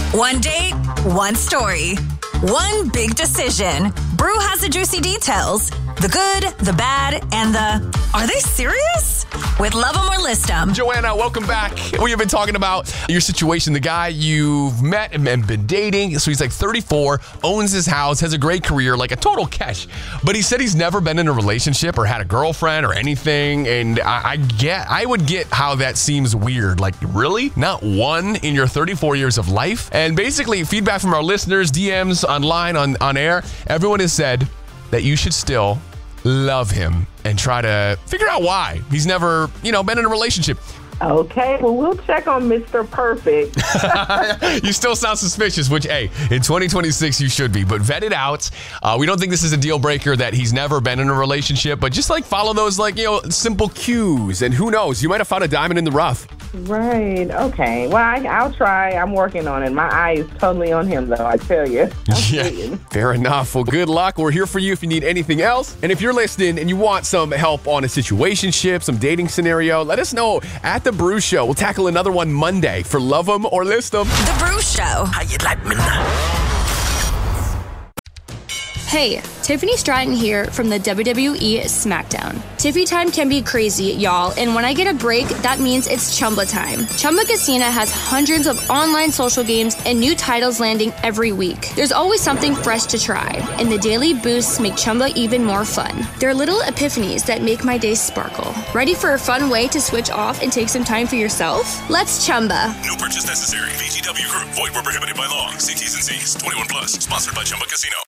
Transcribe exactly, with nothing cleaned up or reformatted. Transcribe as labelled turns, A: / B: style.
A: One date, one story, one big decision. Brew has the juicy details. The good, the bad, and the, are they serious? With Love 'Em or List 'Em.
B: Joanna, welcome back. We have been talking about your situation. The guy you've met and been dating. So he's like thirty-four, owns his house, has a great career, like a total catch. But he said he's never been in a relationship or had a girlfriend or anything. And I, I get, I would get how that seems weird. Like, really? Not one in your thirty-four years of life? And basically, feedback from our listeners, D Ms, online, on, on air, everyone has said that you should still love him and try to figure out why he's never, you know, been in a relationship.
C: Okay, well, we'll check on Mister Perfect.
B: You still sound suspicious, which, hey, in twenty twenty-six, you should be. But vet it out. Uh, we don't think this is a deal breaker that he's never been in a relationship, but just, like, follow those, like, you know, simple cues. And who knows? You might have found a diamond in the rough.
C: Right, okay. Well, I, I'll try. I'm working on it. My eye is totally on him, though, I tell you.
B: Yeah, fair enough. Well, good luck. We're here for you if you need anything else. And if you're listening and you want some help on a situationship, some dating scenario, let us know at The Brew Show. We'll tackle another one Monday for Love 'Em or List 'Em.
A: The Brew Show.
D: How you like me now?
E: Hey, Tiffany Stratton here from the W W E SmackDown. Tiffy time can be crazy, y'all, and when I get a break, that means it's Chumba time. Chumba Casino has hundreds of online social games and new titles landing every week. There's always something fresh to try, and the daily boosts make Chumba even more fun. There are little epiphanies that make my day sparkle. Ready for a fun way to switch off and take some time for yourself? Let's Chumba.
F: No purchase necessary. V G W Group. Void where prohibited by law. See T's and C's. twenty-one plus. Sponsored by Chumba Casino.